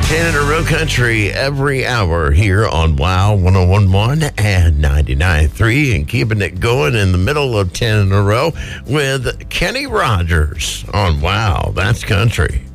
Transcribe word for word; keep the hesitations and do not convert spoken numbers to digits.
ten in a row country every hour here on Wow one oh one point one and ninety-nine point three, and keeping it going in the middle of ten in a row with Kenny Rogers on Wow, That's Country.